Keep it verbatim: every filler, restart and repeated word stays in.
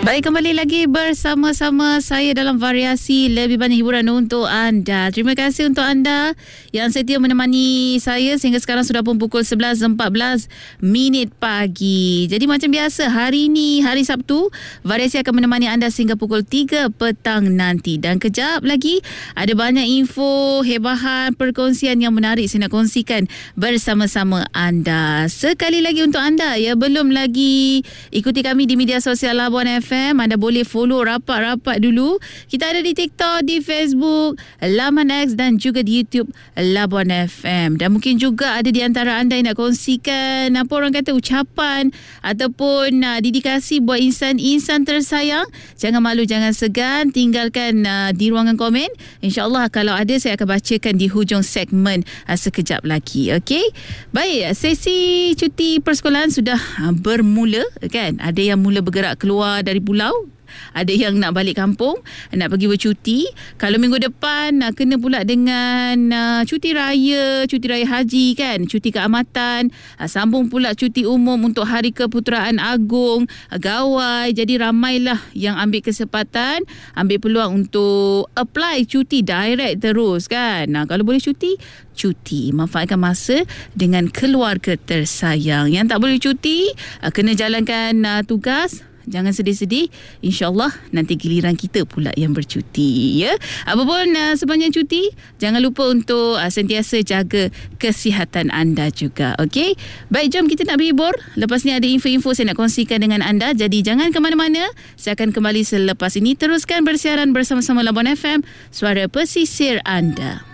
Baik, kembali lagi bersama-sama saya dalam variasi lebih banyak hiburan untuk anda. Terima kasih untuk anda yang setia menemani saya sehingga sekarang sudah pun pukul sebelas empat belas minit pagi. Jadi macam biasa, hari ini, hari Sabtu, variasi akan menemani anda sehingga pukul tiga petang nanti. Dan kejap lagi, ada banyak info, hebahan, perkongsian yang menarik saya nak kongsikan bersama-sama anda. Sekali lagi untuk anda, ya, belum lagi ikuti kami di media sosial Labuan F M, anda boleh follow rapat-rapat dulu. Kita ada di TikTok, di Facebook, Laman X dan juga di YouTube Labuan F M. Dan mungkin juga ada di antara anda yang nak kongsikan apa orang kata ucapan ataupun uh, dedikasi buat insan-insan tersayang. Jangan malu, jangan segan, tinggalkan uh, di ruangan komen. InsyaAllah kalau ada saya akan bacakan di hujung segmen uh, sekejap lagi. Okey. Baik, sesi cuti persekolahan sudah uh, bermula, kan? Ada yang mula bergerak keluar dari pulau, ada yang nak balik kampung, nak pergi bercuti. Kalau minggu depan uh, kena pula dengan uh, cuti raya, cuti raya haji, kan, cuti keamatan, uh, sambung pula cuti umum untuk Hari Keputeraan Agong, uh, gawai. Jadi ramailah yang ambil kesempatan, ambil peluang untuk apply cuti direct terus, kan. Nah, kalau boleh cuti, cuti, manfaatkan masa dengan keluarga tersayang. Yang tak boleh cuti, uh, kena jalankan uh, tugas. Jangan sedih-sedih, InsyaAllah nanti giliran kita pula yang bercuti, ya. Apapun uh, sepanjang cuti, jangan lupa untuk uh, sentiasa jaga kesihatan anda juga. Okey, baik, jom kita nak berhibur. Lepas ni ada info-info saya nak kongsikan dengan anda. Jadi jangan ke mana-mana, saya akan kembali selepas ini. Teruskan bersiaran bersama-sama Labuan F M, suara pesisir anda.